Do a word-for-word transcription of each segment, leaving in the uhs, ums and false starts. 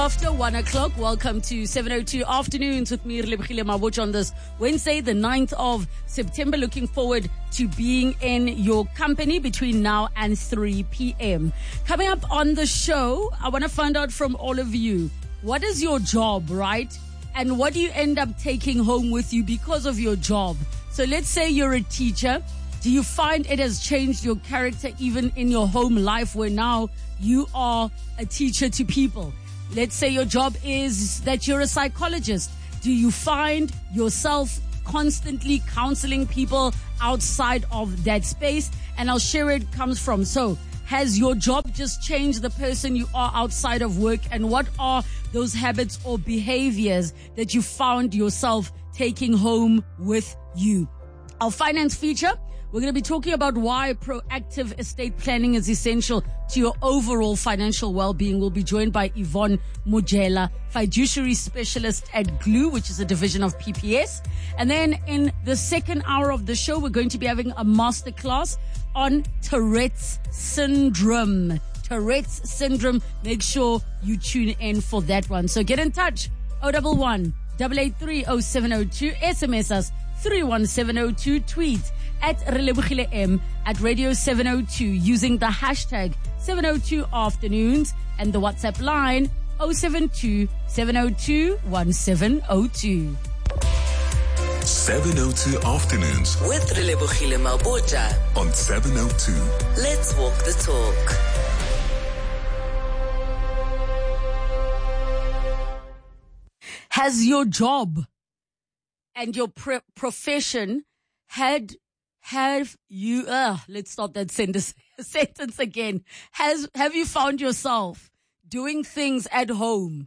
After one o'clock, welcome to seven oh two Afternoons with me, Relebogile Mabotja, on this Wednesday, the ninth of September. Looking forward to being in your company between now and three p.m. Coming up on the show, I want to find out from all of you, what is your job, right? And what do you end up taking home with you because of your job? So let's say you're a teacher. Do you find it has changed your character even in your home life where now you are a teacher to people? Let's say your job is that you're a psychologist. Do you find yourself constantly counseling people outside of that space? And I'll share where it comes from. So, has your job just changed the person you are outside of work? And what are those habits or behaviors that you found yourself taking home with you? Our finance feature, we're going to be talking about why proactive estate planning is essential to your overall financial well-being. We'll be joined by Yvonne Mojela, fiduciary specialist at G L U, which is a division of P P S. And then in the second hour of the show, we're going to be having a masterclass on Tourette's syndrome. Tourette's syndrome. Make sure you tune in for that one. So get in touch. oh one one, eight eight three, oh seven oh two. S M S us three one seven oh two. Tweet at Relebogile M, at Radio seven oh two, using the hashtag seven oh two afternoons, and the WhatsApp line oh seven two, seven oh two, one seven oh two. seven oh two Afternoons with Relebogile Mabotja on seven oh two. Let's walk the talk. Has your job and your pre- profession had Have you, uh, let's start that sentence, sentence again. Has, have you found yourself doing things at home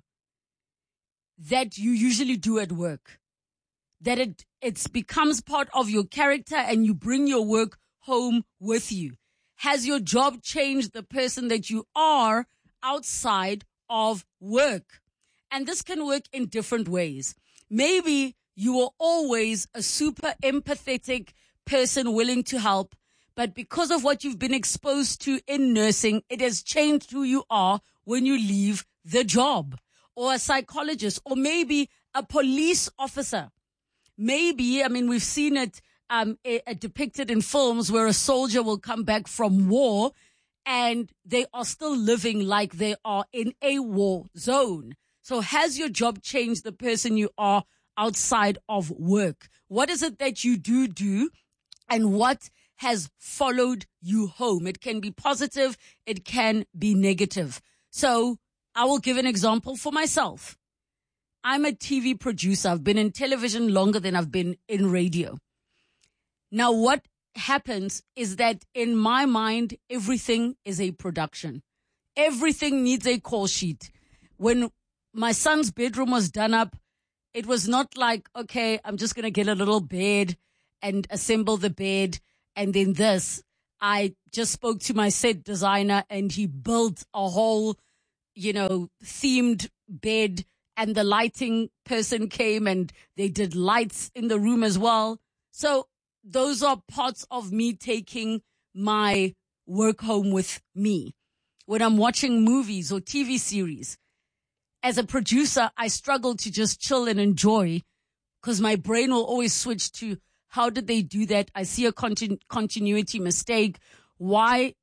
that you usually do at work? That it, it becomes part of your character and you bring your work home with you? Has your job changed the person that you are outside of work? And this can work in different ways. Maybe you were always a super empathetic person willing to help, but because of what you've been exposed to in nursing, it has changed who you are when you leave the job. Or a psychologist, or maybe a police officer. Maybe, I mean, we've seen it um, a, a depicted in films where a soldier will come back from war and they are still living like they are in a war zone. So has your job changed the person you are outside of work? What is it that you do do? And what has followed you home? It can be positive. It can be negative. So I will give an example for myself. I'm a T V producer. I've been in television longer than I've been in radio. Now, what happens is that in my mind, everything is a production. Everything needs a call sheet. When my son's bedroom was done up, it was not like, okay, I'm just going to get a little bed and assemble the bed, and then this. I just spoke to my set designer and he built a whole, you know, themed bed, and the lighting person came and they did lights in the room as well. So those are parts of me taking my work home with me. When I'm watching movies or T V series, as a producer, I struggle to just chill and enjoy because my brain will always switch to, how did they do that? I see a continu- continuity mistake. Why